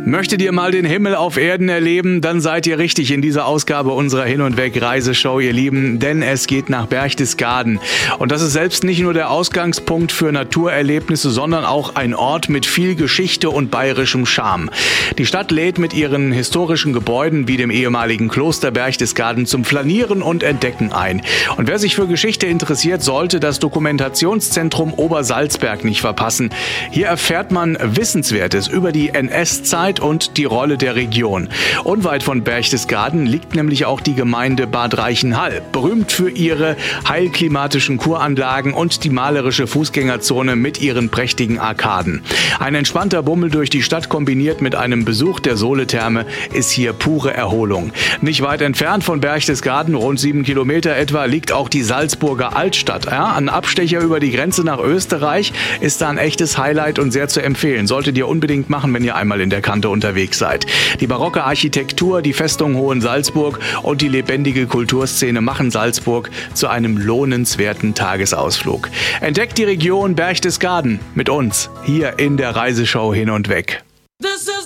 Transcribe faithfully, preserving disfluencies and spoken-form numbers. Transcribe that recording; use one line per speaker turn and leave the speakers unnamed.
Möchtet ihr mal den Himmel auf Erden erleben, dann seid ihr richtig in dieser Ausgabe unserer Hin- und Weg-Reiseshow, ihr Lieben, denn es geht nach Berchtesgaden. Und das ist selbst nicht nur der Ausgangspunkt für Naturerlebnisse, sondern auch ein Ort mit viel Geschichte und bayerischem Charme. Die Stadt lädt mit ihren historischen Gebäuden wie dem ehemaligen Kloster Berchtesgaden zum Flanieren und Entdecken ein. Und wer sich für Geschichte interessiert, sollte das Dokumentationszentrum Obersalzberg nicht verpassen. Hier erfährt man Wissenswertes über die N S-Zeit und die Rolle der Region. Unweit von Berchtesgaden liegt nämlich auch die Gemeinde Bad Reichenhall, berühmt für ihre heilklimatischen Kuranlagen und die malerische Fußgängerzone mit ihren prächtigen Arkaden. Ein entspannter Bummel durch die Stadt kombiniert mit einem Besuch der Soletherme ist hier pure Erholung. Nicht weit entfernt von Berchtesgaden, rund sieben Kilometer etwa, liegt auch die Salzburger Altstadt. Ja, ein Abstecher über die Grenze nach Österreich ist da ein echtes Highlight und sehr zu empfehlen. Solltet ihr unbedingt machen, wenn ihr einmal in der Kante unterwegs seid. Die barocke Architektur, die Festung Hohensalzburg und die lebendige Kulturszene machen Salzburg zu einem lohnenswerten Tagesausflug. Entdeckt die Region Berchtesgaden mit uns hier in der Reiseshow Hin und Weg.
Das